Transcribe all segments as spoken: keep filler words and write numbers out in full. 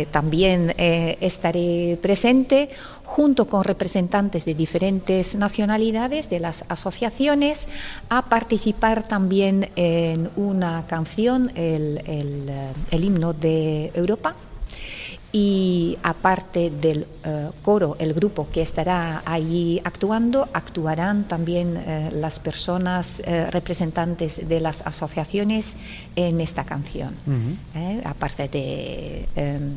eh, también eh, estaré presente junto con representantes de diferentes nacionalidades, de las asociaciones, a participar también en una canción, el, el, el himno de Europa. Y aparte del uh, coro, el grupo que estará allí actuando, actuarán también uh, las personas uh, representantes de las asociaciones en esta canción, uh-huh. eh, aparte de um,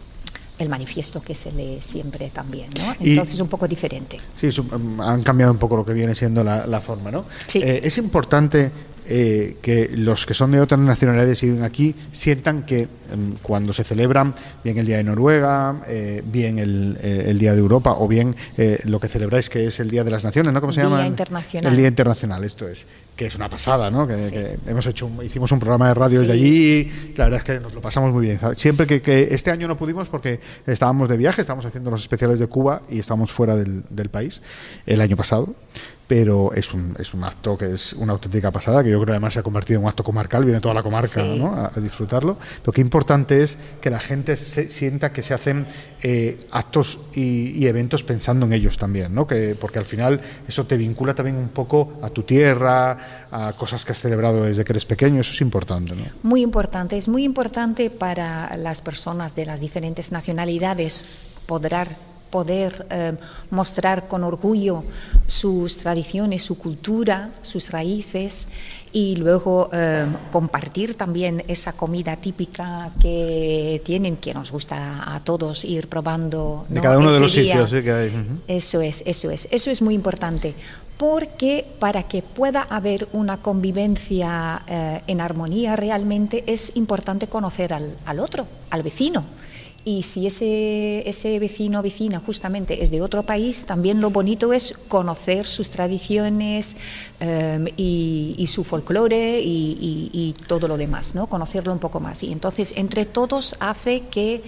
el manifiesto que se lee siempre también, ¿no? Entonces es un poco diferente. Sí, han cambiado un poco lo que viene siendo la, la forma, ¿no? Sí. Eh, es importante Eh, que los que son de otras nacionalidades y viven aquí sientan que eh, cuando se celebran bien el Día de Noruega, eh, bien el, eh, el Día de Europa o bien eh, lo que celebráis que es el Día de las Naciones, ¿no? ¿Cómo se llama? Día Internacional. El Día Internacional, esto es, que es una pasada, ¿no? Que, sí. que hemos hecho, hicimos un programa de radio sí. desde allí, la verdad es que nos lo pasamos muy bien. Siempre que, que este año no pudimos porque estábamos de viaje, estábamos haciendo los especiales de Cuba y estábamos fuera del, del país el año pasado. Pero es un, es un acto que es una auténtica pasada, que yo creo que además se ha convertido en un acto comarcal, viene toda la comarca, sí. ¿no? a, a disfrutarlo. Lo que importante es que la gente se, sienta que se hacen eh, actos y, y eventos pensando en ellos también, ¿no? Que, porque al final eso te vincula también un poco a tu tierra, a cosas que has celebrado desde que eres pequeño, eso es importante, ¿no? Muy importante, es muy importante para las personas de las diferentes nacionalidades poder poder eh, mostrar con orgullo sus tradiciones, su cultura, sus raíces y luego eh, compartir también esa comida típica que tienen, que nos gusta a todos ir probando, ¿no? De cada uno Ese de los día. sitios sí que hay. Uh-huh. Eso es, eso es, eso es muy importante, porque para que pueda haber una convivencia eh, en armonía realmente es importante conocer al, al otro, al vecino. Y si ese, ese vecino o vecina justamente es de otro país, también lo bonito es conocer sus tradiciones um, y, y su folclore y, y, y todo lo demás, ¿no? Conocerlo un poco más. Y entonces, entre todos hace que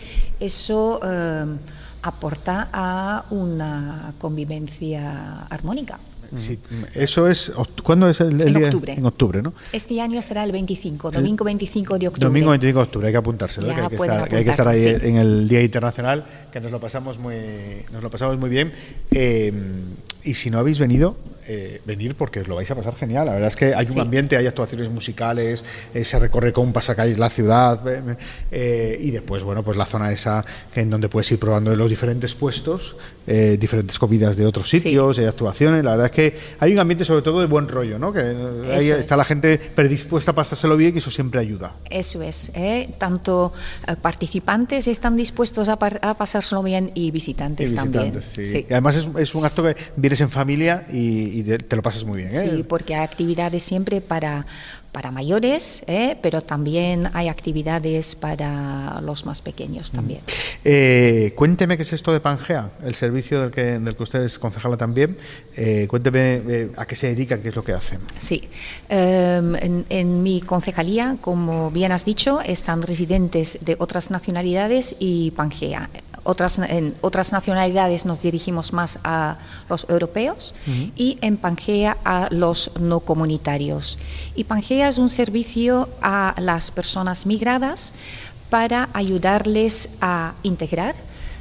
eso um, aporta a una convivencia armónica. Sí, eso es. ¿Cuándo es el, el en día? octubre. En octubre, ¿no? Este año será el veinticinco, domingo veinticinco de octubre. Domingo veinticinco de octubre, hay que apuntárselo, que hay que, estar, que hay que estar ahí sí. en el Día Internacional, que nos lo pasamos muy, nos lo pasamos muy bien. Eh, y si no habéis venido, eh, venir porque os lo vais a pasar genial. La verdad es que hay sí. un ambiente, hay actuaciones musicales, eh, se recorre con un pasacalles la ciudad eh, y después, bueno, pues la zona esa en donde puedes ir probando de los diferentes puestos, eh, diferentes comidas de otros sitios, sí. hay actuaciones. La verdad es que hay un ambiente sobre todo de buen rollo, ¿no? Que ahí está la gente predispuesta a pasárselo bien y eso siempre ayuda. Eso es, ¿eh? Tanto eh, participantes están dispuestos a, par- a pasárselo bien y visitantes, y visitantes Sí. también. Sí. Y además es, es un acto que vienes en familia y, y te, te lo pasas muy bien, ¿eh? Sí, porque hay actividades siempre para, para mayores, ¿eh? Pero también hay actividades para los más pequeños también. Eh, cuénteme qué es esto de Pangea, el servicio del que, del que usted es concejala también. Eh, cuénteme eh, a qué se dedican, qué es lo que hacen. Sí, um, en, en mi concejalía, como bien has dicho, están residentes de otras nacionalidades y Pangea. Otras, en otras nacionalidades nos dirigimos más a los europeos uh-huh. y en Pangea a los no comunitarios. Y Pangea es un servicio a las personas migradas para ayudarles a integrar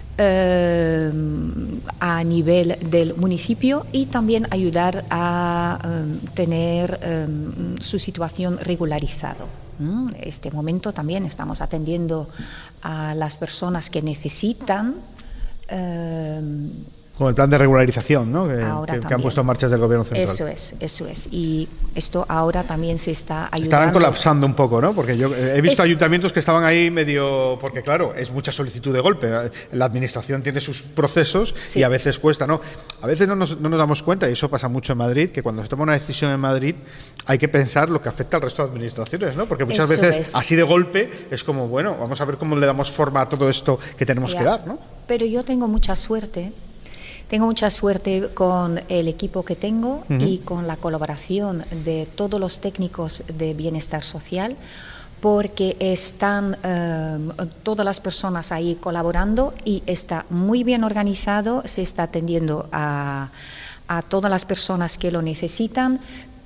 eh, a nivel del municipio y también ayudar a um, tener um, su situación regularizado. En este momento también estamos atendiendo a las personas que necesitan. Eh, Con el plan de regularización, ¿no? Que, ahora que, que han puesto en marcha desde el Gobierno Central. Eso es, eso es. Y esto ahora también se está ayudando. Estarán colapsando un poco, ¿no? Porque yo he visto es... ayuntamientos que estaban ahí medio... Porque claro, es mucha solicitud de golpe. La administración tiene sus procesos sí. y a veces cuesta, ¿no? A veces no nos, no nos damos cuenta, y eso pasa mucho en Madrid, que cuando se toma una decisión en Madrid hay que pensar lo que afecta al resto de administraciones, ¿no? Porque muchas eso veces es. así de golpe es como, bueno, vamos a ver cómo le damos forma a todo esto que tenemos ya. que dar, ¿no? Pero yo tengo mucha suerte. Tengo mucha suerte con el equipo que tengo uh-huh. y con la colaboración de todos los técnicos de bienestar social, porque están eh, todas las personas ahí colaborando y está muy bien organizado, se está atendiendo a, a todas las personas que lo necesitan,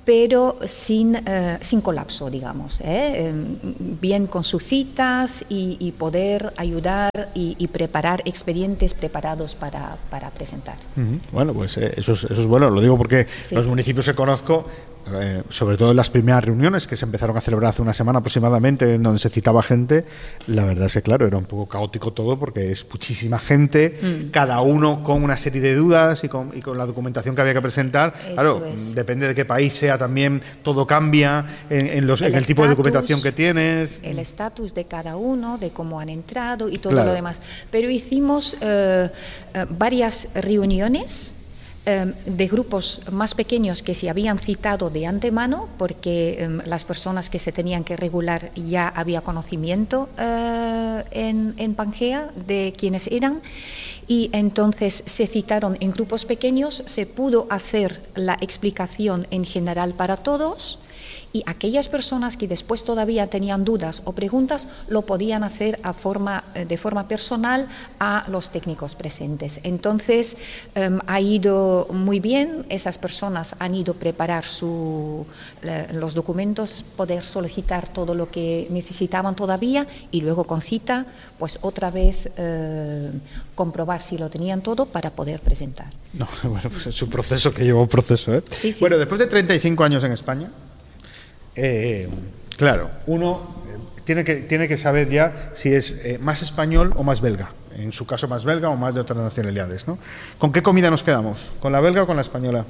pero sin, eh, sin colapso, digamos, ¿eh? Eh, bien con sus citas y, y poder ayudar y, y preparar expedientes preparados para, para presentar. Uh-huh. Bueno, pues eh, eso, es, eso es bueno, lo digo porque sí. Los municipios que conozco, eh, sobre todo en las primeras reuniones que se empezaron a celebrar hace una semana aproximadamente, en donde se citaba gente, la verdad es que claro, era un poco caótico todo porque es muchísima gente, mm. cada uno con una serie de dudas y con, y con la documentación que había que presentar. Eso claro, es. Depende de qué país sea también, todo cambia en, en, los, el, en el tipo de documentación que tienes. El estatus de cada uno, de cómo han entrado y todo claro. lo demás. Pero hicimos eh, eh, varias reuniones de grupos más pequeños que se habían citado de antemano porque um, las personas que se tenían que regular ya había conocimiento uh, en, en Pangea de quiénes eran y entonces se citaron en grupos pequeños, se pudo hacer la explicación en general para todos y aquellas personas que después todavía tenían dudas o preguntas lo podían hacer a forma, de forma personal a los técnicos presentes. Entonces um, ha ido muy bien, esas personas han ido a preparar su, eh, los documentos, poder solicitar todo lo que necesitaban todavía y luego con cita, pues otra vez eh, comprobar si lo tenían todo para poder presentar. No, bueno, pues es un proceso que lleva un proceso, ¿eh? Sí, sí. Bueno, después de treinta y cinco años en España, Eh, claro, uno tiene que, tiene que saber ya si es eh, más español o más belga, en su caso más belga o más de otras nacionalidades, ¿no? ¿Con qué comida nos quedamos? ¿Con la belga o con la española?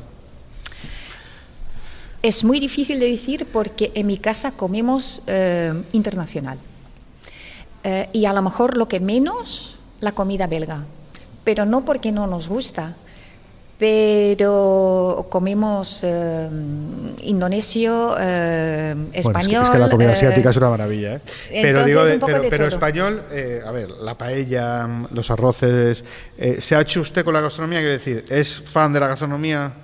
Es muy difícil de decir porque en mi casa comemos eh, internacional eh, y a lo mejor lo que menos la comida belga, pero no porque no nos gusta. Pero comemos eh, indonesio, eh, español. Bueno, es, que, es que la comida asiática eh, es una maravilla, ¿eh? Pero digo, de, pero, de pero español, eh, a ver, la paella, los arroces, eh, ¿se ha hecho usted con la gastronomía? Quiero decir, ¿es fan de la gastronomía?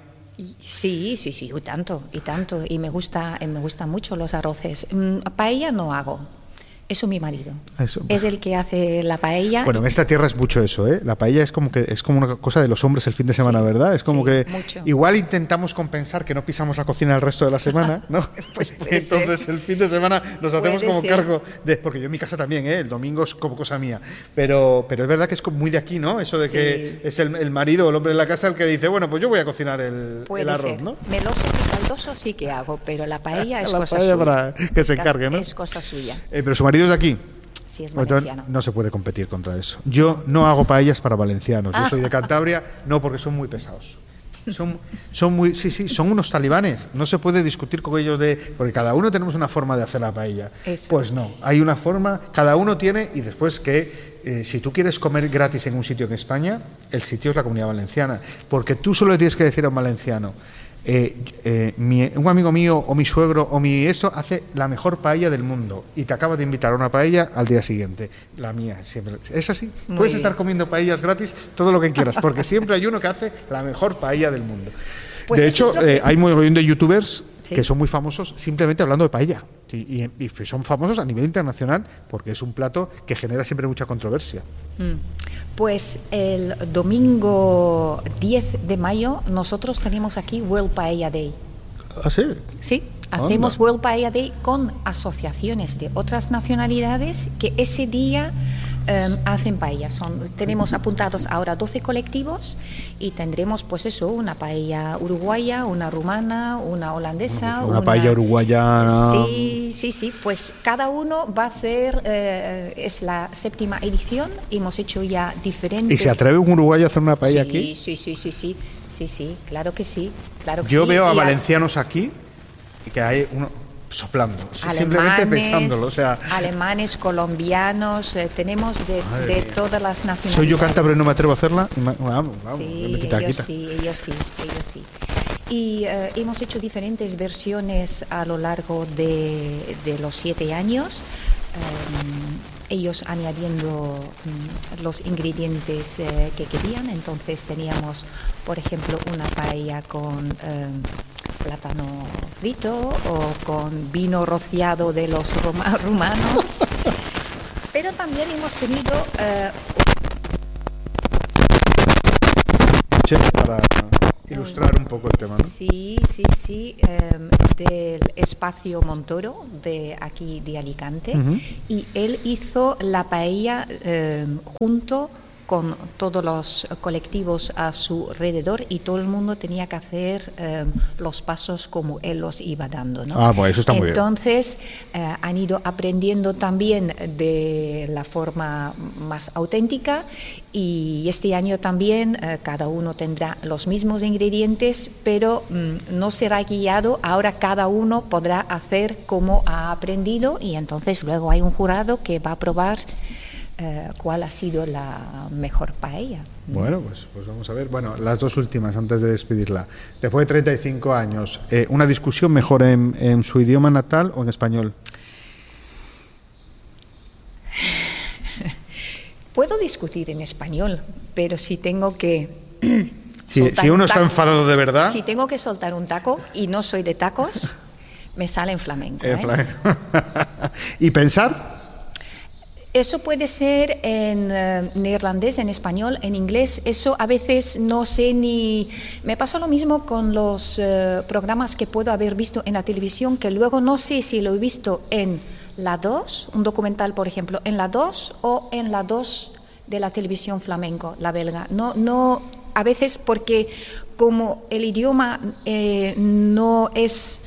Sí, sí, sí, y tanto, y tanto, y me gusta, me gustan mucho los arroces. Paella no hago. Eso mi marido. Eso. Es el que hace la paella. Bueno, en esta tierra es mucho eso, ¿eh? La paella es como que es como una cosa de los hombres el fin de semana, sí, ¿verdad? Es como sí, que mucho. Igual intentamos compensar que no pisamos la cocina el resto de la semana, ¿no? Pues entonces ser. El fin de semana nos hacemos puede como ser. cargo de, porque yo en mi casa también, ¿eh? El domingo es como cosa mía, pero pero es verdad que es muy de aquí, ¿no? Eso de sí. que es el, el marido o el hombre de la casa el que dice, bueno, pues yo voy a cocinar el, el arroz, ser. ¿no? Melosos y caldosos sí que hago, pero la paella es la cosa paella suya. Para que se encargue, ¿no? Es cosa suya. Eh, pero su marido es de aquí. Sí, es valenciano. No se puede competir contra eso. Yo no hago paellas para valencianos. Yo soy de Cantabria, no, porque son muy pesados. Son, son muy, sí, sí, son unos talibanes. No se puede discutir con ellos de, porque cada uno tenemos una forma de hacer la paella. Eso. Pues no, hay una forma, cada uno tiene, y después que eh, si tú quieres comer gratis en un sitio en España, el sitio es la Comunidad Valenciana, porque tú solo le tienes que decir a un valenciano. Eh, eh, mi, un amigo mío o mi suegro o mi eso hace la mejor paella del mundo y te acaba de invitar a una paella al día siguiente. La mía siempre es así. Muy Puedes bien. Estar comiendo paellas gratis todo lo que quieras porque siempre hay uno que hace la mejor paella del mundo. Pues de hecho, eh, hay un montón de youtubers ¿sí? que son muy famosos simplemente hablando de paella y, y, y son famosos a nivel internacional porque es un plato que genera siempre mucha controversia. Mm. Pues el domingo diez de mayo nosotros tenemos aquí World Paella Day. ¿Ah, sí? Sí, hacemos Onda. World Paella Day con asociaciones de otras nacionalidades que ese día um, hacen paella. Son, tenemos apuntados ahora doce colectivos y tendremos pues eso, una paella uruguaya, una rumana, una holandesa. Una, una paella uruguaya. Sí, sí, sí, pues cada uno va a hacer, eh, es la séptima edición, hemos hecho ya diferentes. ¿Y se atreve un uruguayo a hacer una paella sí, aquí? Sí, sí, sí, sí, sí, sí, claro que sí, claro que Yo sí. veo a y valencianos a... aquí y que hay uno soplando, alemanes, simplemente pensándolo, o sea, alemanes, colombianos, eh, tenemos de, de todas las nacionalidades. Soy yo cántabro y no me atrevo a hacerla. Vamos, vamos, sí, me quita, ellos quita. sí, ellos sí, ellos sí. Y uh, hemos hecho diferentes versiones a lo largo de, de los siete años. Um, ellos añadiendo um, los ingredientes uh, que querían. Entonces teníamos, por ejemplo, una paella con um, plátano frito o con vino rociado de los roma- rumanos. Pero también hemos tenido uh, chef para ilustrar un poco el tema, ¿no? Sí, sí, sí, eh, del espacio Montoro de aquí de Alicante, uh-huh. Y él hizo la paella eh, junto con todos los colectivos a su alrededor y todo el mundo tenía que hacer eh, los pasos como él los iba dando, ¿no? Ah, bueno, eso está muy Entonces, bien. Entonces, eh, han ido aprendiendo también de la forma más auténtica y este año también eh, cada uno tendrá los mismos ingredientes, pero mm, no será guiado, ahora cada uno podrá hacer como ha aprendido y entonces luego hay un jurado que va a probar Uh, cuál ha sido la mejor paella. Bueno, pues, pues vamos a ver. Bueno, las dos últimas antes de despedirla. Después de treinta y cinco años, eh, ¿una discusión mejor en, en su idioma natal o en español? Puedo discutir en español, pero si tengo que... si, si uno está enfadado de verdad... Si tengo que soltar un taco y no soy de tacos, me sale en flamenco. Eh, ¿eh? flamenco. ¿Y pensar? Eso puede ser en uh, neerlandés, en español, en inglés. Eso a veces no sé ni... Me pasa lo mismo con los uh, programas que puedo haber visto en la televisión, que luego no sé si lo he visto en la dos, un documental, por ejemplo, en la dos o en la dos de la televisión flamenco, la belga. No, no, a veces porque como el idioma eh, no es...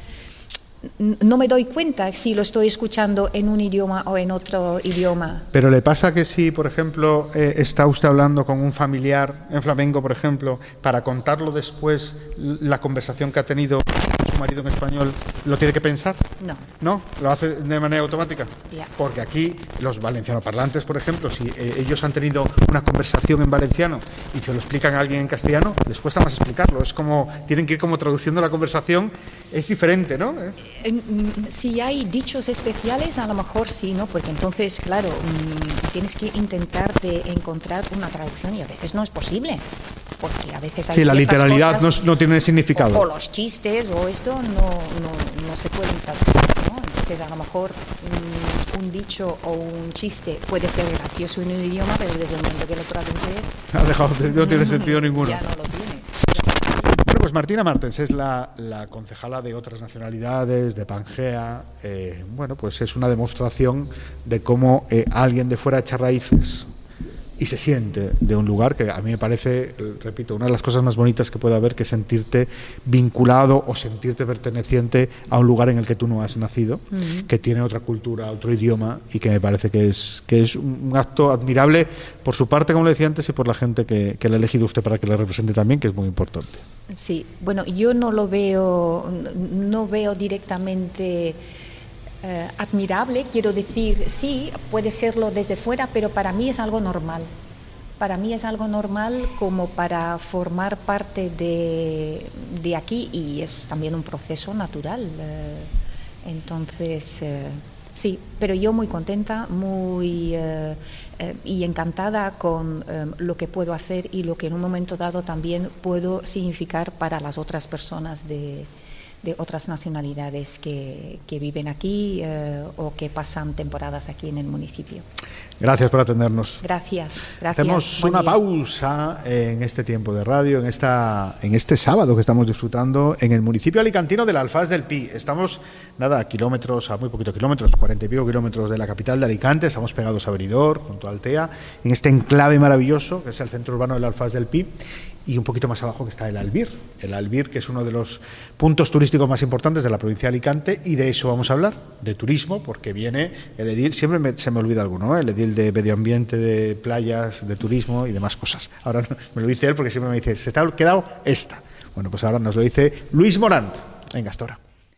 No me doy cuenta si lo estoy escuchando en un idioma o en otro idioma. Pero le pasa que si, por ejemplo, eh, está usted hablando con un familiar en flamenco, por ejemplo, para contarlo después, la conversación que ha tenido con su marido en español, ¿lo tiene que pensar? No. ¿No? ¿Lo hace de manera automática? Yeah. Porque aquí los valencianoparlantes, por ejemplo, si eh, ellos han tenido una conversación en valenciano y se lo explican a alguien en castellano, les cuesta más explicarlo. Es como, tienen que ir como traduciendo la conversación, es diferente, ¿no? ¿Eh? Si hay dichos especiales, a lo mejor sí, ¿no? Porque entonces, claro, tienes que intentar de encontrar una traducción y a veces no es posible. Porque a veces hay sí, la literalidad cosas, no, no tiene significado. O, o los chistes o esto no, no, no se pueden traducir, ¿no? Entonces, a lo mejor un, un dicho o un chiste puede ser gracioso en un idioma, pero desde el momento que lo traduces... Ha dejado, no tiene sentido ninguno. Ya no lo tiene. Bueno, pues Martina Martens es la, la concejala de otras nacionalidades, de Pangea. Eh, bueno, pues es una demostración de cómo eh, alguien de fuera echa raíces y se siente de un lugar que a mí me parece, repito, una de las cosas más bonitas que puede haber, que sentirte vinculado o sentirte perteneciente a un lugar en el que tú no has nacido, uh-huh. que tiene otra cultura, otro idioma, y que me parece que es que es un acto admirable por su parte, como le decía antes, y por la gente que, que le ha elegido usted para que le represente también, que es muy importante. Sí, bueno, yo no lo veo, no veo directamente... Uh, admirable, quiero decir, sí, puede serlo desde fuera, pero para mí es algo normal. Para mí es algo normal como para formar parte de, de aquí y es también un proceso natural. Uh, entonces, uh, sí, pero yo muy contenta, muy uh, uh, y encantada con um, lo que puedo hacer y lo que en un momento dado también puedo significar para las otras personas de de otras nacionalidades que, que viven aquí eh, o que pasan temporadas aquí en el municipio. Gracias por atendernos. Gracias. gracias. Hacemos una pausa en este tiempo de radio, en esta en este sábado que estamos disfrutando en el municipio alicantino del Alfaz del Pi. Estamos, nada, a kilómetros, a muy poquito kilómetros, cuarenta y pico kilómetros de la capital de Alicante. Estamos pegados a Benidorm, junto a Altea, en este enclave maravilloso que es el centro urbano del Alfaz del Pi. Y un poquito más abajo que está el Albir, el Albir que es uno de los puntos turísticos más importantes de la provincia de Alicante, y de eso vamos a hablar, de turismo, porque viene el edil, siempre me, se me olvida alguno, ¿eh? El edil de medio ambiente, de playas, de turismo y demás cosas. Ahora no, me lo dice él porque siempre me dice, se te ha quedado esta. Bueno, pues ahora nos lo dice Luis Morant. Venga, hasta ahora.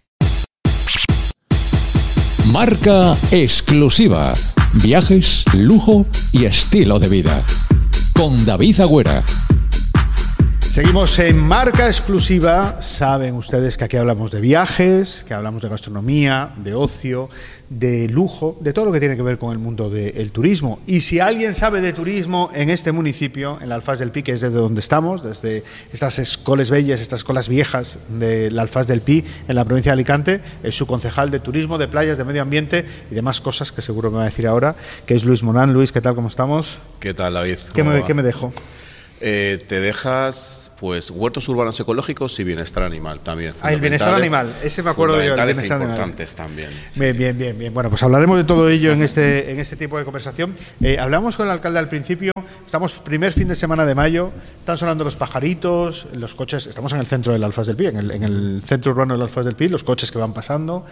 Marca exclusiva. Viajes, lujo y estilo de vida. Con David Agüera. Seguimos en Marca Exclusiva. Saben ustedes que aquí hablamos de viajes, que hablamos de gastronomía, de ocio, de lujo, de todo lo que tiene que ver con el mundo del turismo. Y si alguien sabe de turismo en este municipio, en el Alfaz del Pi, que es desde donde estamos, desde estas escoles bellas, estas escolas viejas del Alfaz del Pi, en la provincia de Alicante, es su concejal de turismo, de playas, de medio ambiente y demás cosas que seguro me va a decir ahora, que es Luis Morán. Luis, ¿qué tal? ¿Cómo estamos? ¿Qué tal, David? ¿Qué me, ¿Qué me dejo? Eh, te dejas Pues huertos urbanos ecológicos y bienestar animal también. Ah, el bienestar animal, ese me acuerdo yo. El bienestar e importantes animal. También. Sí. Bien, bien, bien, bien. Bueno, pues hablaremos de todo ello en este, en este tipo de conversación. Eh, hablamos con el alcalde al principio. Estamos primer fin de semana de mayo. Están sonando los pajaritos, los coches. Estamos en el centro del Alfaz del Pi, en el, en el centro urbano del Alfaz del Pi, los coches que van pasando.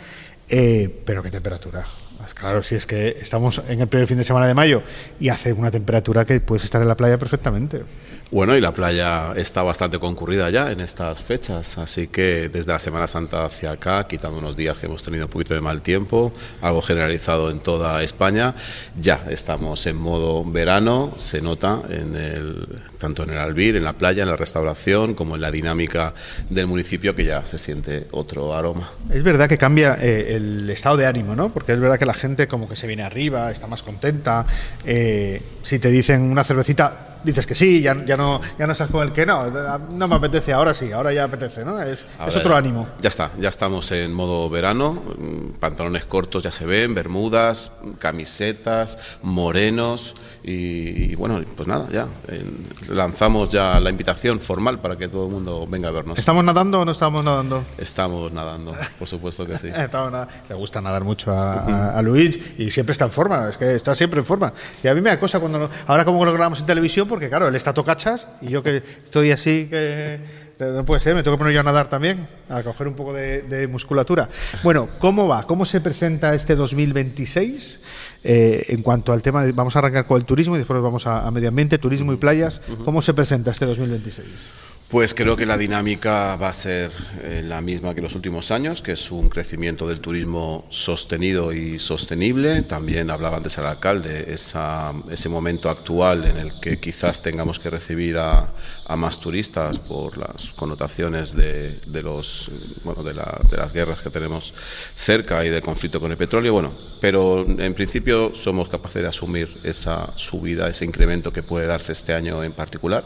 Eh, pero qué temperatura. Pues claro, si es que estamos en el primer fin de semana de mayo y hace una temperatura que puedes estar en la playa perfectamente. Bueno, y la playa está bastante concurrida ya en estas fechas, así que desde la Semana Santa hacia acá, quitando unos días que hemos tenido un poquito de mal tiempo, algo generalizado en toda España, ya estamos en modo verano, se nota en el, tanto en el Albir, en la playa, en la restauración, como en la dinámica del municipio, que ya se siente otro aroma. Es verdad que cambia eh, el estado de ánimo, ¿no? Porque es verdad que la gente como que se viene arriba, está más contenta, eh, si te dicen una cervecita, dices que sí, ya, ya no ya no estás con el que no, no me apetece, ahora sí, ahora ya apetece, ¿no? Es, es otro ya, ánimo. Ya está, ya estamos en modo verano, pantalones cortos ya se ven, bermudas, camisetas, morenos y, y bueno, pues nada, ya en, lanzamos ya la invitación formal para que todo el mundo venga a vernos. ¿Estamos nadando o no estamos nadando? Estamos nadando, por supuesto que sí. Le gusta nadar mucho a, a, a Luis y siempre está en forma, es que está siempre en forma. Y a mí me acosa cuando, ahora como lo grabamos en televisión, porque claro, él está tocachas y yo que estoy así, que no puede ser, me tengo que poner yo a nadar también, a coger un poco de, de musculatura. Bueno, ¿cómo va? ¿Cómo se presenta este dos mil veintiséis? Eh, en cuanto al tema, de, vamos a arrancar con el turismo y después vamos a, a medio ambiente, turismo y playas. ¿Cómo se presenta este dos mil veintiséis? Pues creo que la dinámica va a ser eh, la misma que los últimos años, que es un crecimiento del turismo sostenido y sostenible. También hablaba antes el alcalde, esa, ese momento actual en el que quizás tengamos que recibir a, a más turistas por las connotaciones de, de, los, bueno, de, la, de las guerras que tenemos cerca y del conflicto con el petróleo. Bueno, pero en principio somos capaces de asumir esa subida, ese incremento que puede darse este año en particular.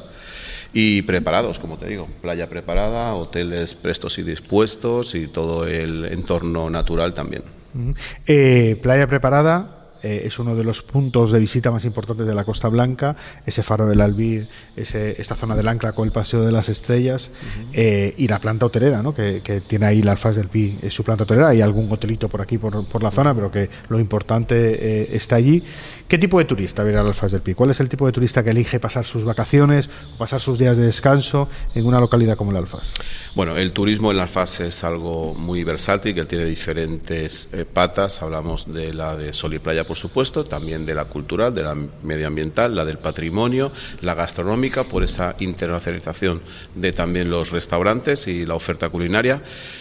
Y preparados, como te digo, playa preparada, hoteles prestos y dispuestos y todo el entorno natural también. Uh-huh. eh, playa preparada eh, es uno de los puntos de visita más importantes de la Costa Blanca, ese faro del Albir, ese, esta zona del Ancla con el Paseo de las Estrellas, uh-huh. eh, y la planta hotelera, ¿no? que, que tiene ahí el Alfaz del Pi, es su planta hotelera, hay algún hotelito por aquí, por, por la zona, pero que lo importante eh, está allí. ¿Qué tipo de turista viene al Alfaz del Pi? ¿Cuál es el tipo de turista que elige pasar sus vacaciones o pasar sus días de descanso en una localidad como el Alfaz? Bueno, el turismo en el Alfaz es algo muy versátil, que tiene diferentes eh, patas. Hablamos de la de sol y playa, por supuesto, también de la cultural, de la medioambiental, la del patrimonio, la gastronómica, por esa internacionalización de también los restaurantes y la oferta culinaria.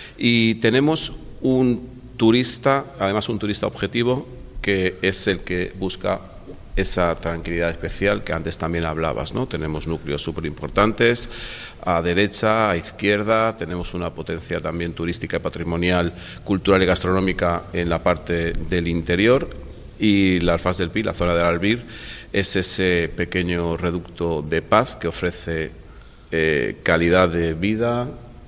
Y tenemos un turista, además un turista objetivo, que es el que busca esa tranquilidad especial que antes también hablabas, ¿no? Tenemos núcleos súper importantes, a derecha, a izquierda, tenemos una potencia también turística, patrimonial, cultural y gastronómica en la parte del interior, y la Alfaz del Pi, la zona del Albir, es ese pequeño reducto de paz que ofrece eh, calidad de vida,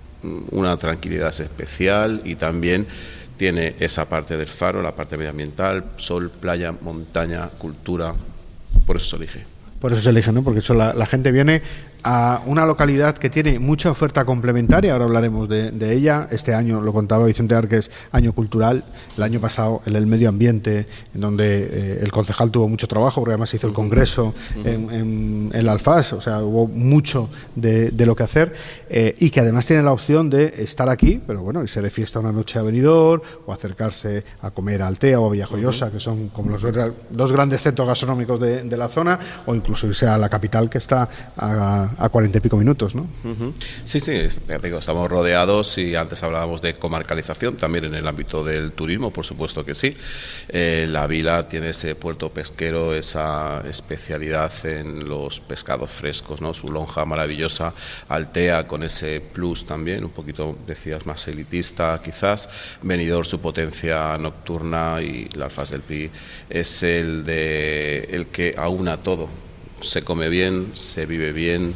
una tranquilidad especial y también tiene esa parte del faro, la parte medioambiental, sol, playa, montaña, cultura, por eso se elige. Por eso se elige, ¿no? Porque eso la, la gente viene a una localidad que tiene mucha oferta complementaria, ahora hablaremos de, de ella. Este año, lo contaba Vicente Arques, año cultural, el año pasado en el medio ambiente, en donde eh, el concejal tuvo mucho trabajo, porque además hizo el congreso uh-huh. en, en, en el Alfaz, o sea, hubo mucho de, de lo que hacer, eh, y que además tiene la opción de estar aquí, pero bueno, irse de fiesta una noche a Benidorm, o acercarse a comer a Altea o a Villajoyosa, uh-huh. que son como los dos grandes centros gastronómicos de, de la zona, o incluso irse a la capital, que está a a cuarenta y pico minutos, ¿no? Uh-huh. Sí, sí, ya te digo, estamos rodeados y antes hablábamos de comarcalización, también en el ámbito del turismo, por supuesto que sí. Eh, la vila tiene ese puerto pesquero, esa especialidad en los pescados frescos, ¿no? Su lonja maravillosa, Altea con ese plus también, un poquito, decías, más elitista quizás. Benidorm, su potencia nocturna, y la Alfaz del Pi es el, de, el que aúna todo. Se come bien, se vive bien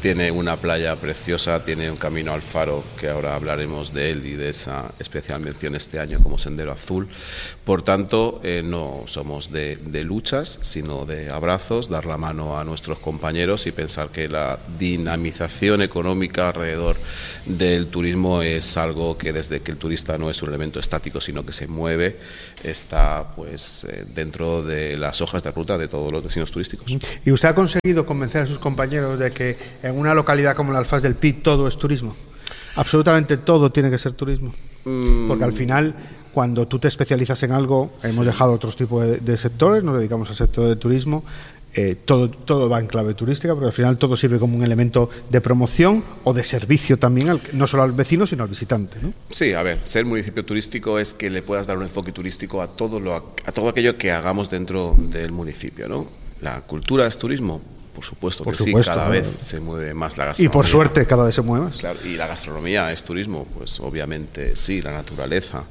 tiene una playa preciosa, tiene un camino al faro, que ahora hablaremos de él y de esa especial mención este año como Sendero Azul. Por tanto, eh, no somos de, de luchas, sino de abrazos, dar la mano a nuestros compañeros y pensar que la dinamización económica alrededor del turismo es algo que, desde que el turista no es un elemento estático, sino que se mueve, está pues eh, dentro de las hojas de ruta de todos los destinos turísticos. ¿Y usted ha conseguido convencer a sus compañeros de que en una localidad como el Alfaz del Pi todo es turismo? Absolutamente todo tiene que ser turismo. Mm. Porque al final, cuando tú te especializas en algo, sí. hemos dejado otros tipos de, de sectores, nos dedicamos al sector del turismo, eh, todo, todo va en clave turística, pero al final todo sirve como un elemento de promoción o de servicio también, al, no solo al vecino, sino al visitante, ¿no? Sí, a ver, ser municipio turístico es que le puedas dar un enfoque turístico a todo, lo, a todo aquello que hagamos dentro del municipio, ¿no? La cultura es turismo. Por supuesto por que supuesto, sí, cada ¿no? vez se mueve más la gastronomía. Y por suerte cada vez se mueve más. Claro, y la gastronomía es turismo, pues obviamente sí, la naturaleza.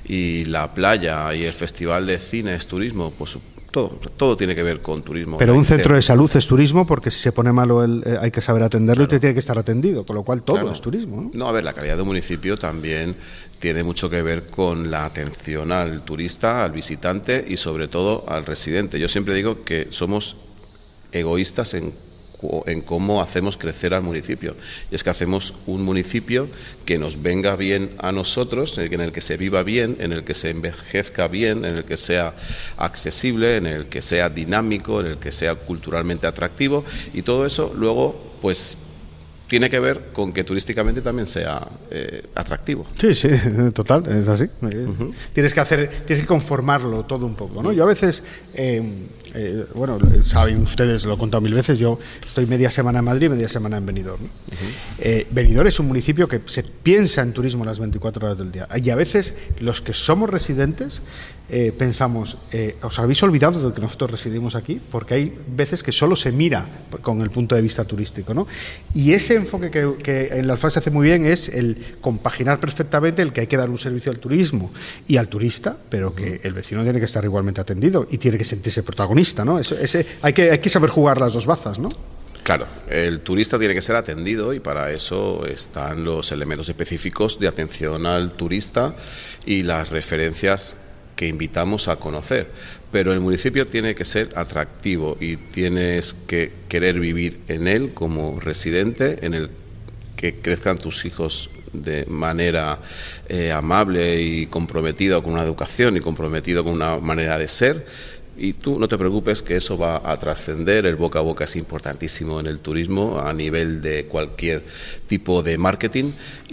Y la playa y el festival de cine es turismo, pues todo, todo tiene que ver con turismo. Pero un centro de salud es turismo, porque si se pone malo el, eh, hay que saber atenderlo, claro. Y te tiene que estar atendido, con lo cual todo claro. es turismo, ¿no? No, a ver, la calidad de un municipio también tiene mucho que ver con la atención al turista, al visitante y sobre todo al residente. Yo siempre digo que somos egoístas en, en cómo hacemos crecer al municipio. Y es que hacemos un municipio que nos venga bien a nosotros, en el, que, en el que se viva bien, en el que se envejezca bien, en el que sea accesible, en el que sea dinámico, en el que sea culturalmente atractivo, y todo eso luego pues tiene que ver con que turísticamente también sea eh, atractivo. Sí, sí, total, es así. Uh-huh. Tienes que hacer, tienes que conformarlo todo un poco, ¿no? Yo a veces, eh, eh, bueno, saben ustedes, lo he contado mil veces, yo estoy media semana en Madrid, media semana en Benidorm, ¿no? Uh-huh. eh, Benidorm es un municipio que se piensa en turismo las veinticuatro horas del día, y a veces los que somos residentes eh, pensamos, eh, os habéis olvidado de que nosotros residimos aquí, porque hay veces que solo se mira con el punto de vista turístico, ¿no? Y ese enfoque que, que en la Alfaz se hace muy bien es el compaginar perfectamente el que hay que dar un servicio al turismo y al turista, pero que el vecino tiene que estar igualmente atendido y tiene que sentirse protagonista, ¿no? Eso, ese, hay que, hay que saber jugar las dos bazas, ¿no? Claro, el turista tiene que ser atendido y para eso están los elementos específicos de atención al turista y las referencias que invitamos a conocer, pero el municipio tiene que ser atractivo y tienes que querer vivir en él como residente, en el que crezcan tus hijos de manera eh, amable y comprometida con una educación y comprometido con una manera de ser. Y tú no te preocupes, que eso va a trascender. El boca a boca es importantísimo en el turismo a nivel de cualquier tipo de marketing,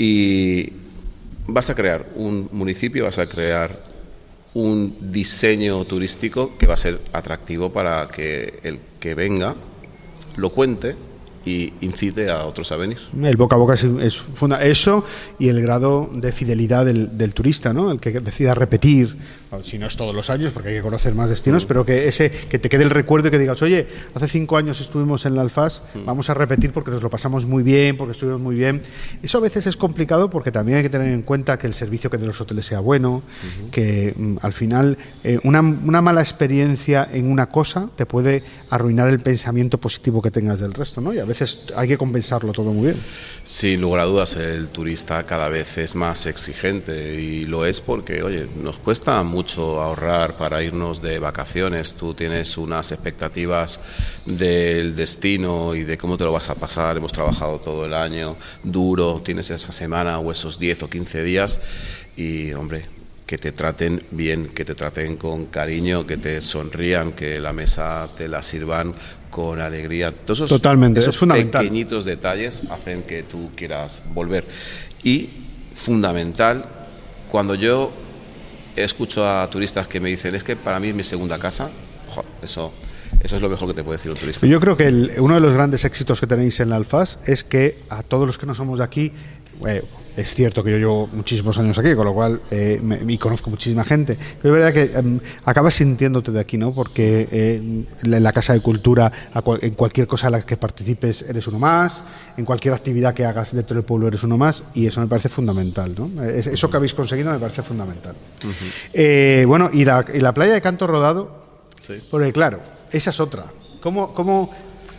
y vas a crear un municipio, vas a crear un diseño turístico que va a ser atractivo para que el que venga lo cuente y incite a otros a venir. El boca a boca es, es funda eso, y el grado de fidelidad del, del turista, ¿no? El que decida repetir, si no es todos los años, porque hay que conocer más destinos, mm. pero que ese que te quede el recuerdo y que digas, oye, hace cinco años estuvimos en la Alfaz, mm. vamos a repetir porque nos lo pasamos muy bien, porque estuvimos muy bien. Eso a veces es complicado porque también hay que tener en cuenta que el servicio que de los hoteles sea bueno, mm-hmm. que mm, al final eh, una, una mala experiencia en una cosa te puede arruinar el pensamiento positivo que tengas del resto, ¿no? Y a veces hay que compensarlo todo muy bien. Sin lugar a dudas, el turista cada vez es más exigente, y lo es porque, oye, nos cuesta mucho ahorrar para irnos de vacaciones. Tú tienes unas expectativas del destino y de cómo te lo vas a pasar. Hemos trabajado todo el año duro, tienes esa semana o esos diez o quince días y, hombre, que te traten bien, que te traten con cariño, que te sonrían, que la mesa te la sirvan con alegría. Todos esos, Totalmente, esos es fundamental. Pequeñitos detalles hacen que tú quieras volver. Y fundamental, cuando yo escucho a turistas que me dicen, es que para mí es mi segunda casa, jo, eso, eso es lo mejor que te puede decir un turista. Yo creo que el, uno de los grandes éxitos que tenéis en la Alfaz es que a todos los que no somos de aquí, eh, es cierto que yo llevo muchísimos años aquí, con lo cual eh, me, y conozco muchísima gente, pero es verdad que eh, acabas sintiéndote de aquí, ¿no? Porque eh, en la Casa de Cultura, a cual, en cualquier cosa en la que participes eres uno más, en cualquier actividad que hagas dentro del pueblo eres uno más, y eso me parece fundamental, ¿no? Eso que habéis conseguido me parece fundamental. Uh-huh. eh, bueno, y la, y la playa de Canto Rodado, sí. Porque claro, esa es otra. ¿Cómo, cómo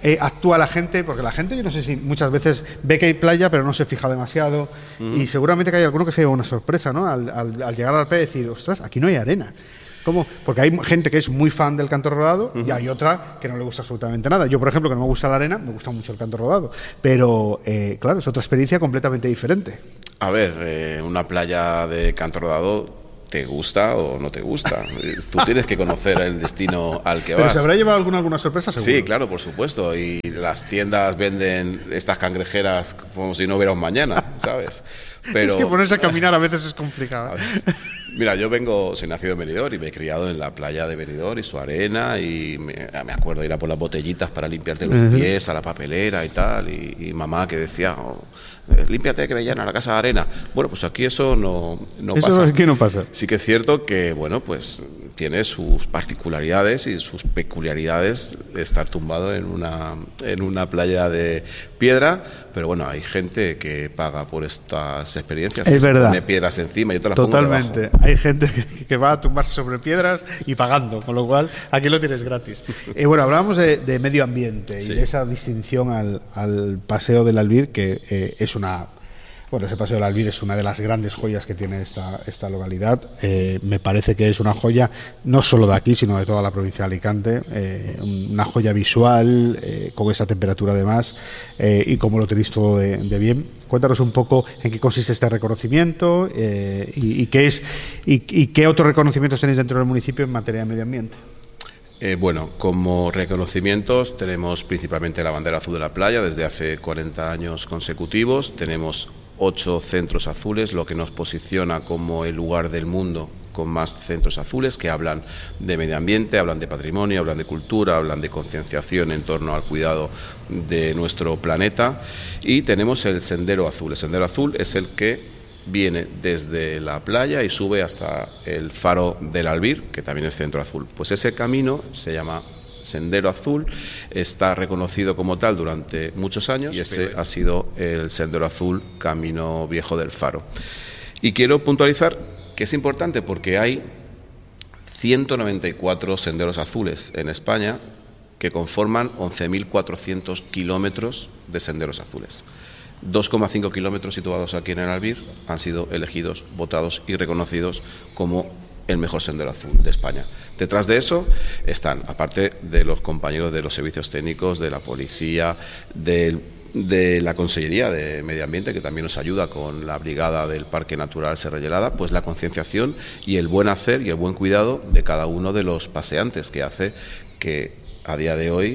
eh, actúa la gente? Porque la gente, yo no sé si muchas veces ve que hay playa, pero no se fija demasiado. Uh-huh. Y seguramente que hay alguno que se lleva una sorpresa, ¿no? Al, al, al llegar a la playa y decir, ostras, aquí no hay arena. ¿Cómo? Porque hay gente que es muy fan del canto rodado uh-huh. y hay otra que no le gusta absolutamente nada. Yo, por ejemplo, que no me gusta la arena, me gusta mucho el canto rodado. Pero, eh, claro, es otra experiencia completamente diferente. A ver, eh, una playa de canto rodado, ¿te gusta o no te gusta? Tú tienes que conocer el destino al que vas. ¿Pero se habrá llevado alguna, alguna sorpresa, seguro? Sí, claro, por supuesto. Y las tiendas venden estas cangrejeras como si no hubiera un mañana, ¿sabes? Pero, es que ponerse a caminar a veces es complicado. Mira, yo vengo, soy nacido en Benidorm y me he criado en la playa de Benidorm y su arena, y me, me acuerdo de ir a por las botellitas para limpiarte los uh-huh. pies a la papelera y tal, y, y mamá que decía, oh, límpiate que me llenan a la casa de arena. Bueno, pues aquí eso no, no eso pasa. Eso aquí no pasa. Sí que es cierto que, bueno, pues tiene sus particularidades y sus peculiaridades estar tumbado en una, en una playa de piedra, pero bueno, hay gente que paga por estas experiencias. Es verdad. Pone piedras encima y yo te las Totalmente. pongo debajo. Hay gente que, que va a tumbarse sobre piedras y pagando, con lo cual aquí lo tienes gratis. Eh, bueno, hablábamos de, de medio ambiente y sí. de esa distinción al, al Paseo del Albir, que eh, es una... Bueno, ese Paseo del Albir es una de las grandes joyas que tiene esta, esta localidad. Eh, me parece que es una joya no solo de aquí, sino de toda la provincia de Alicante. Eh, una joya visual, eh, con esa temperatura además, eh, y como lo tenéis todo de, de bien. Cuéntanos un poco en qué consiste este reconocimiento eh, y, y, qué es, y, y qué otros reconocimientos tenéis dentro del municipio en materia de medio ambiente. Eh, bueno, como reconocimientos tenemos principalmente la bandera azul de la playa desde hace cuarenta años consecutivos. Tenemos ocho centros azules, lo que nos posiciona como el lugar del mundo con más centros azules que hablan de medio ambiente, hablan de patrimonio, hablan de cultura, hablan de concienciación en torno al cuidado de nuestro planeta. Y tenemos el Sendero Azul. El Sendero Azul es el que viene desde la playa y sube hasta el faro del Albir, que también es centro azul. Pues ese camino se llama Sendero Azul, está reconocido como tal durante muchos años y ese ha sido el Sendero Azul Camino Viejo del Faro. Y quiero puntualizar que es importante porque hay ciento noventa y cuatro senderos azules en España que conforman once mil cuatrocientos kilómetros de senderos azules. dos coma cinco kilómetros situados aquí en el Albir han sido elegidos, votados y reconocidos como el mejor sendero azul de España. Detrás de eso están, aparte de los compañeros de los servicios técnicos, de la policía, de, de la Consellería de Medio Ambiente, que también nos ayuda con la brigada del Parque Natural Serra Gelada, pues la concienciación y el buen hacer y el buen cuidado de cada uno de los paseantes, que hace que a día de hoy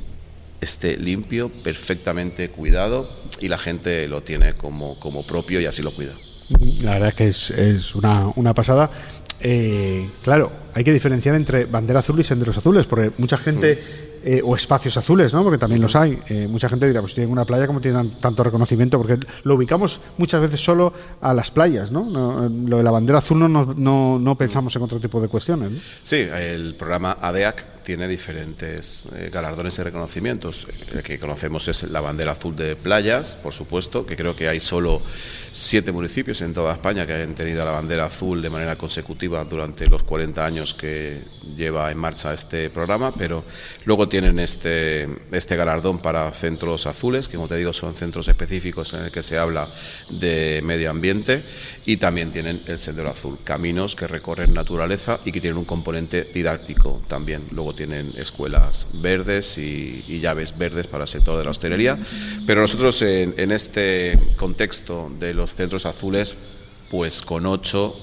esté limpio, perfectamente cuidado, y la gente lo tiene como, como propio y así lo cuida. La verdad es que es, es una, una pasada. Eh, claro, hay que diferenciar entre bandera azul y senderos azules, porque mucha gente, eh, o espacios azules, ¿no? Porque también los hay. Eh, mucha gente dirá, pues estoy en una playa, como tienen tanto reconocimiento, porque lo ubicamos muchas veces solo a las playas, ¿no? no lo de la bandera azul no, no, no, no pensamos en otro tipo de cuestiones, ¿no? Sí, el programa A D E A C tiene diferentes eh, galardones y reconocimientos. El que conocemos es la bandera azul de playas, por supuesto, que creo que hay solo siete municipios en toda España que hayan tenido la bandera azul de manera consecutiva durante los cuarenta años que lleva en marcha este programa, pero luego tienen este, este galardón para centros azules, que como te digo son centros específicos en el que se habla de medio ambiente, y también tienen el Sendero Azul, caminos que recorren naturaleza y que tienen un componente didáctico también. Luego tienen escuelas verdes y, y llaves verdes para el sector de la hostelería, pero nosotros en, en este contexto de los centros azules, pues con ocho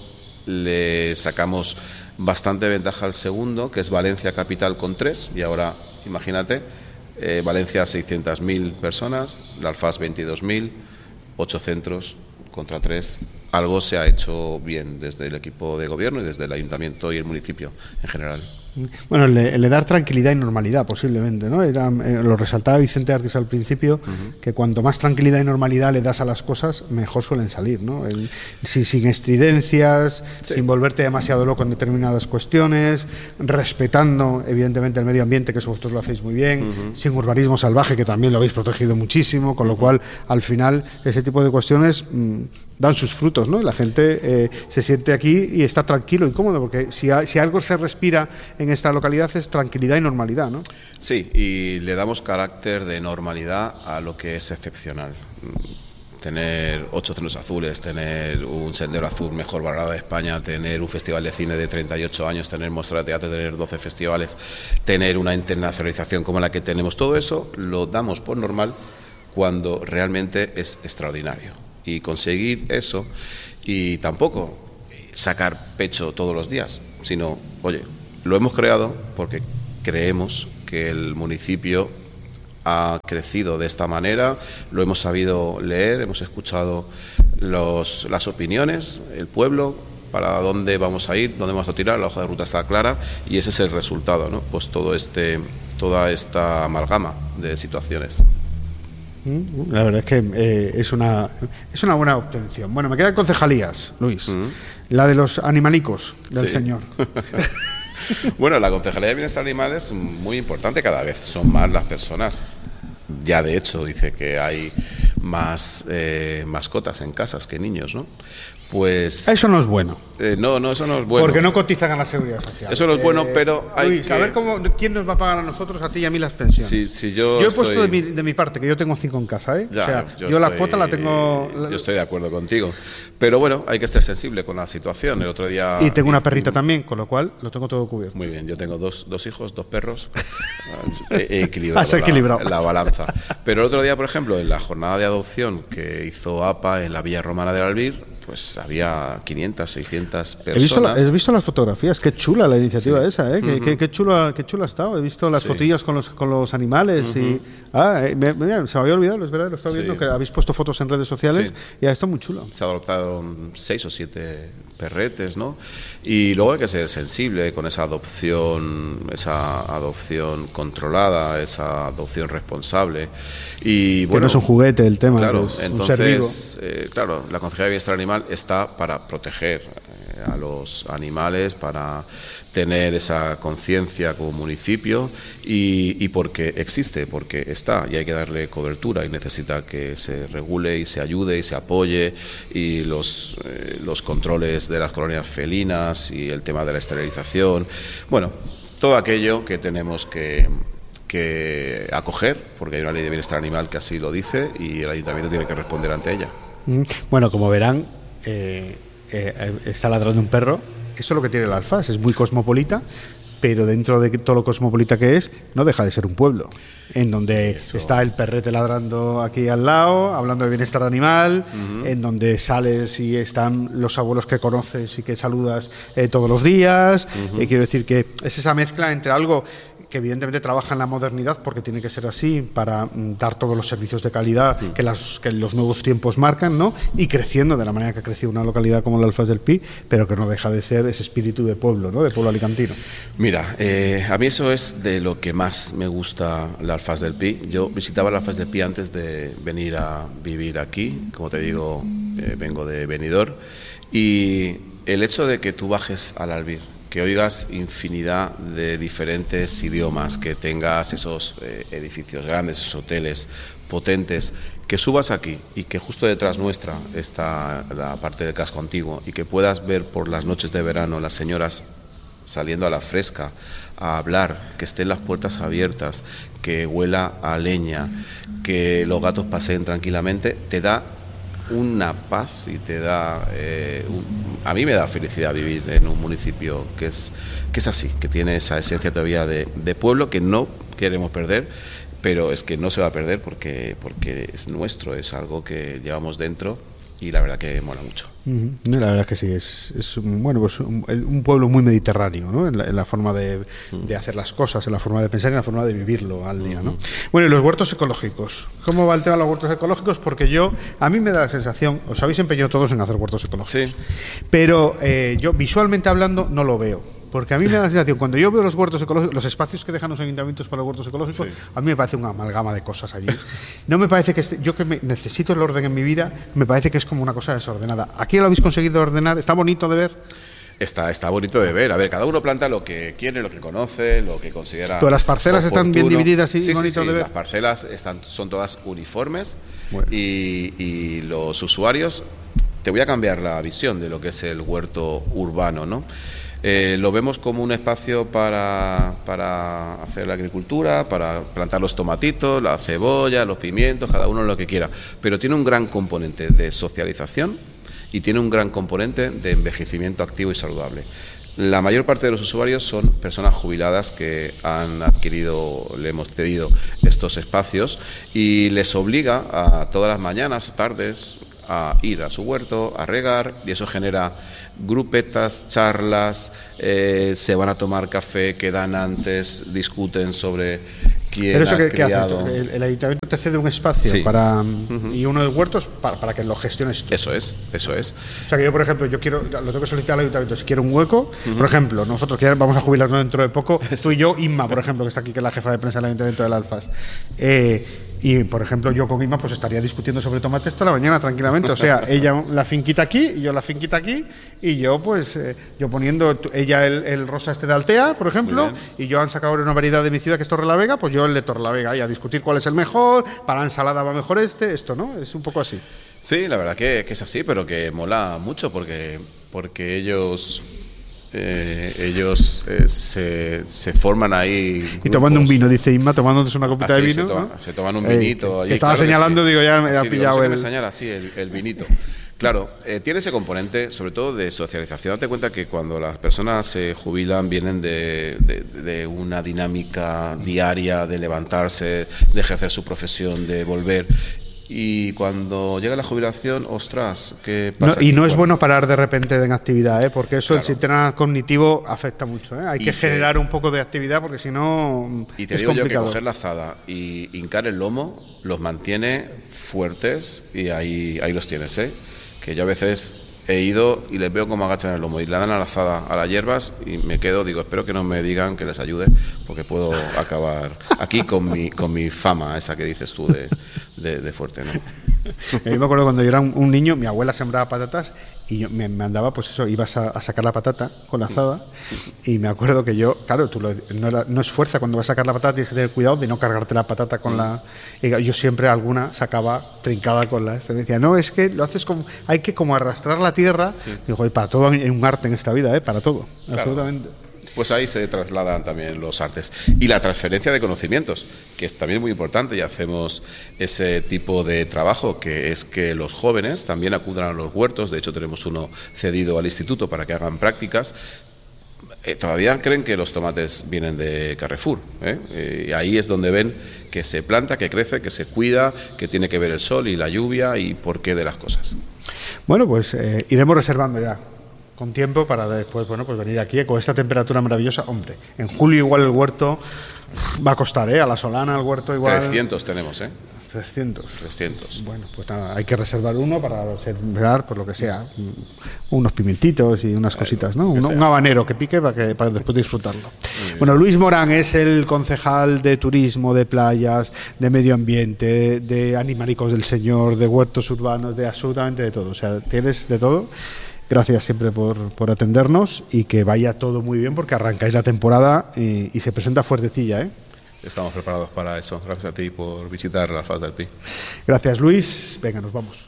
le sacamos bastante ventaja al segundo, que es Valencia Capital con tres, y ahora imagínate, eh, Valencia seiscientas mil personas, la Alfaz veintidós mil, ocho centros contra tres. Algo se ha hecho bien desde el equipo de gobierno y desde el ayuntamiento y el municipio en general. Bueno, le, le dar tranquilidad y normalidad posiblemente, ¿no? Era, eh, lo resaltaba Vicente Arquis al principio, uh-huh. que cuanto más tranquilidad y normalidad le das a las cosas, mejor suelen salir, ¿no? El, si, sin estridencias, sí. sin volverte demasiado loco en determinadas cuestiones, respetando evidentemente el medio ambiente, que eso vosotros lo hacéis muy bien, uh-huh. sin urbanismo salvaje, que también lo habéis protegido muchísimo, con lo uh-huh. cual al final ese tipo de cuestiones mmm, dan sus frutos, ¿no? La gente eh, se siente aquí y está tranquilo y cómodo, porque si, a, si algo se respira en esta localidad es tranquilidad y normalidad, ¿no? Sí, y le damos carácter de normalidad a lo que es excepcional. Tener ocho centros azules, tener un sendero azul mejor valorado de España, tener un festival de cine de treinta y ocho años, tener muestra de teatro, tener doce festivales, tener una internacionalización como la que tenemos, todo eso lo damos por normal cuando realmente es extraordinario. Y conseguir eso, y tampoco sacar pecho todos los días, sino, oye, lo hemos creado porque creemos que el municipio ha crecido de esta manera, lo hemos sabido leer, hemos escuchado los, las opiniones, el pueblo, para dónde vamos a ir, dónde vamos a tirar, la hoja de ruta está clara y ese es el resultado, ¿no? Pues todo este, toda esta amalgama de situaciones. La verdad es que eh, es una es una buena obtención. Bueno, me quedan concejalías, Luis. Mm. La de los animalicos del sí. señor. Bueno, la Concejalía de Bienestar Animal es muy importante, cada vez son más las personas. Ya de hecho dice que hay más eh, mascotas en casas que niños, ¿no? Pues eso no es bueno. Eh, no, no, eso no es bueno. Porque no cotizan a la seguridad social. Eso no es bueno, eh, pero hay Luis, que... a ver cómo, quién nos va a pagar a nosotros, a ti y a mí las pensiones. Sí, sí, yo yo he estoy... puesto de mi, de mi parte, que yo tengo cinco en casa, ¿eh? Ya, o sea, yo, yo estoy... la cuota la tengo... Yo estoy de acuerdo contigo. Pero bueno, hay que ser sensible con la situación. El otro día... Y tengo una perrita también, con lo cual lo tengo todo cubierto. Muy bien, yo tengo dos, dos hijos, dos perros. He, he equilibrado, Has equilibrado. La, la balanza. Pero el otro día, por ejemplo, en la jornada de adopción que hizo A P A en la Villa Romana del Albir, pues había quinientas, seiscientas personas. He visto, la, he visto las fotografías, qué chula la iniciativa sí. esa, ¿eh? Uh-huh. Qué, qué, qué, chula, qué chula ha estado. He visto las sí. fotillas con los, con los animales uh-huh. y... Ah, eh, me, me, se me había olvidado, es verdad, lo estaba sí. viendo, que habéis puesto fotos en redes sociales sí. y ha estado muy chulo. Se adoptaron seis o siete perretes, ¿no? Y luego hay que ser sensible con esa adopción, esa adopción controlada, esa adopción responsable. Y bueno, que no es un juguete el tema, claro, es entonces, un ser vivo. Eh, claro, la Concejalía de Bienestar Animal está para proteger eh, a los animales, para tener esa conciencia como municipio y, y porque existe, porque está y hay que darle cobertura y necesita que se regule y se ayude y se apoye y los, eh, los controles de las colonias felinas y el tema de la esterilización, bueno, todo aquello que tenemos que que acoger, porque hay una ley de bienestar animal que así lo dice y el ayuntamiento tiene que responder ante ella. Bueno, como verán, eh, eh, está ladrando un perro. Eso es lo que tiene el Alfás, es muy cosmopolita, pero dentro de todo lo cosmopolita que es, no deja de ser un pueblo, en donde Eso. está el perrete ladrando aquí al lado, hablando de bienestar animal, uh-huh. en donde sales y están los abuelos que conoces y que saludas eh, todos los días. Uh-huh. Eh, quiero decir que es esa mezcla entre algo que evidentemente trabaja en la modernidad porque tiene que ser así para mm, dar todos los servicios de calidad sí. que, las, que los nuevos tiempos marcan, ¿no? Y creciendo de la manera que ha crecido una localidad como el Alfás del Pi, pero que no deja de ser ese espíritu de pueblo, ¿no? De pueblo alicantino. Mira, eh, a mí eso es de lo que más me gusta el Alfás del Pi. Yo visitaba el Alfás del Pi antes de venir a vivir aquí, como te digo, eh, vengo de Benidorm, y el hecho de que tú bajes al Albir, que oigas infinidad de diferentes idiomas, que tengas esos eh, edificios grandes, esos hoteles potentes, que subas aquí y que justo detrás nuestra está la parte del casco antiguo y que puedas ver por las noches de verano las señoras saliendo a la fresca a hablar, que estén las puertas abiertas, que huela a leña, que los gatos paseen tranquilamente, te da una paz y te da eh, un, a mí me da felicidad vivir en un municipio que es que es así, que tiene esa esencia todavía de, de pueblo que no queremos perder, pero es que no se va a perder porque porque es nuestro, es algo que llevamos dentro y la verdad que mola mucho. Uh-huh. La verdad es que sí, es, es bueno, pues un, un pueblo muy mediterráneo, ¿no? En la, en la forma de, uh-huh. de hacer las cosas, en la forma de pensar y en la forma de vivirlo al día, ¿no? Uh-huh. Bueno, y los huertos ecológicos. ¿Cómo va el tema de los huertos ecológicos? Porque yo, a mí me da la sensación, os habéis empeñado todos en hacer huertos ecológicos, sí. pero eh, yo visualmente hablando no lo veo. Porque a mí me da la sensación, cuando yo veo los huertos ecológicos, los espacios que dejan los ayuntamientos para los huertos ecológicos, sí. a mí me parece una amalgama de cosas allí. No me parece que esté, yo que me, necesito el orden en mi vida, me parece que es como una cosa desordenada. ¿Aquí lo habéis conseguido ordenar? ¿Está bonito de ver? Está, está bonito de ver. A ver, cada uno planta lo que quiere, lo que conoce, lo que considera. ¿Pero las parcelas oportuno. Están bien divididas y sí, bonito sí, sí. de ver? Las parcelas están, son todas uniformes bueno. y, y los usuarios. Te voy a cambiar la visión de lo que es el huerto urbano, ¿no? Eh, lo vemos como un espacio para, para hacer la agricultura, para plantar los tomatitos, la cebolla, los pimientos, cada uno lo que quiera, pero tiene un gran componente de socialización y tiene un gran componente de envejecimiento activo y saludable. La mayor parte de los usuarios son personas jubiladas que han adquirido, le hemos cedido estos espacios y les obliga a todas las mañanas o tardes a ir a su huerto, a regar, y eso genera grupetas, charlas, eh, se van a tomar café, quedan antes, discuten sobre quién Pero eso ha que, que hace, criado. el, el ayuntamiento te cede un espacio Sí. para Uh-huh. y uno de huertos para, para que lo gestiones tú. Eso es, eso es. O sea que yo, por ejemplo, yo quiero, lo tengo que solicitar al ayuntamiento, si quiero un hueco, uh-huh. por ejemplo, nosotros que ya vamos a jubilarnos dentro de poco, tú y yo, Inma, por ejemplo, que está aquí, que es la jefa de prensa del ayuntamiento del Alfas, eh, y por ejemplo yo con Inma pues estaría discutiendo sobre tomates toda la mañana tranquilamente, o sea, ella la finquita aquí y yo la finquita aquí, y yo pues eh, yo poniendo ella el, el rosa este de Altea, por ejemplo, y yo han sacado una variedad de mi ciudad que es Torrelavega, pues yo el de Torrelavega, y a discutir cuál es el mejor, para la ensalada va mejor este, esto, ¿no? Es un poco así. Sí, la verdad que, que es así, pero que mola mucho porque, porque ellos... Eh, ellos eh, se, se forman ahí y tomando un vino, dice Inma, tomándose una copita ah, de sí, vino, se, toma, ¿no? se toman un eh, vinito que, allí, que estaba claro señalando, que sí. digo, ya me ha sí, pillado digo, no sé el... que me señala, sí, el, el vinito. Claro, eh, tiene ese componente, sobre todo de socialización. Date cuenta que cuando las personas se jubilan vienen de, de, de una dinámica diaria de levantarse, de ejercer su profesión, de volver. Y cuando llega la jubilación, ostras, ¿qué pasa? No, y no es Bueno, bueno parar de repente en actividad, ¿eh? Porque eso Claro. el sistema cognitivo afecta mucho, ¿eh? Hay Y que te- generar un poco de actividad porque si no Y te es digo yo que complicado. coger la azada y hincar el lomo los mantiene fuertes y ahí, ahí los tienes, ¿eh? Que yo a veces he ido y les veo como agachan el lomo y le dan a la azada a las hierbas y me quedo, digo, espero que no me digan que les ayude porque puedo acabar aquí con mi, con mi fama, esa que dices tú de, de, de fuerte, ¿no? Yo me acuerdo cuando yo era un, un niño, mi abuela sembraba patatas y yo me mandaba, pues eso, ibas a, a sacar la patata con la azada y me acuerdo que yo, claro, tú lo, no, era, no es fuerza, cuando vas a sacar la patata tienes que tener cuidado de no cargarte la patata con la... Y yo siempre alguna sacaba trincada con la... Me decía, no, es que lo haces como... Hay que como arrastrar la tierra. Sí. Digo, joder, para todo hay un arte en esta vida, ¿eh? Para todo, Claro. absolutamente. Pues ahí se trasladan también los artes. Y la transferencia de conocimientos, que es también muy importante, y hacemos ese tipo de trabajo, que es que los jóvenes también acudan a los huertos. De hecho, tenemos uno cedido al instituto para que hagan prácticas. Eh, todavía creen que los tomates vienen de Carrefour, ¿eh? Eh, y ahí es donde ven que se planta, que crece, que se cuida, que tiene que ver el sol y la lluvia y por qué de las cosas. Bueno, pues eh, iremos reservando ya con tiempo para después, bueno, pues venir aquí con esta temperatura maravillosa. Hombre, en julio igual el huerto va a costar, ¿eh? A la Solana el huerto igual... trescientos tenemos, ¿eh? trescientos. trescientos. Bueno, pues nada, hay que reservar uno para sembrar, por lo que sea, unos pimentitos y unas cositas, ¿no? Un, un habanero que pique para, que, para después disfrutarlo. Bueno, Luis Morán es el concejal de turismo, de playas, de medio ambiente, de animalicos del Señor, de huertos urbanos, de absolutamente de todo. O sea, tienes de todo. Gracias siempre por, por atendernos y que vaya todo muy bien porque arrancáis la temporada y, y se presenta fuertecilla, ¿eh? Estamos preparados para eso. Gracias a ti por visitar la Faz del Pi. Gracias, Luis. Venga, nos vamos.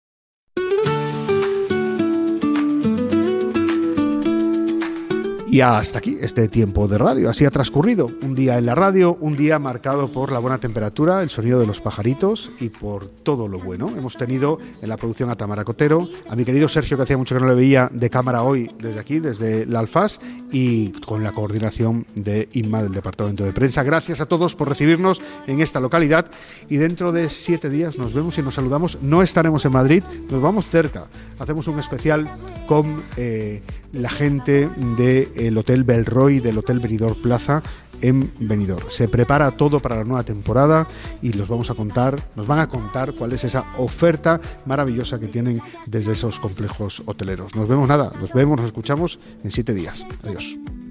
Y hasta aquí este tiempo de radio. Así ha transcurrido un día en la radio, un día marcado por la buena temperatura, el sonido de los pajaritos y por todo lo bueno. Hemos tenido en la producción a Tamara Cotero, a mi querido Sergio, que hacía mucho que no le veía, de cámara hoy desde aquí, desde la Alfaz, y con la coordinación de Inma del Departamento de Prensa. Gracias a todos por recibirnos en esta localidad y dentro de siete días nos vemos y nos saludamos. No estaremos en Madrid, nos vamos cerca. Hacemos un especial con eh, la gente del Hotel Belroy, del Hotel Benidorm Plaza en Benidorm. Se prepara todo para la nueva temporada y los vamos a contar, nos van a contar cuál es esa oferta maravillosa que tienen desde esos complejos hoteleros. Nos vemos nada, nos vemos, nos escuchamos en siete días. Adiós.